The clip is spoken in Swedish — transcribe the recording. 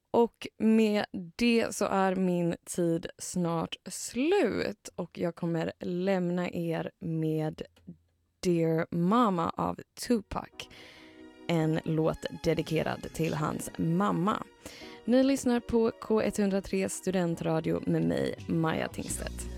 Och med det så är min tid snart slut och jag kommer lämna er med Dear Mama av Tupac. En låt dedikerad till hans mamma. Ni lyssnar på K103 Studentradio med mig, Maja Tingstedt.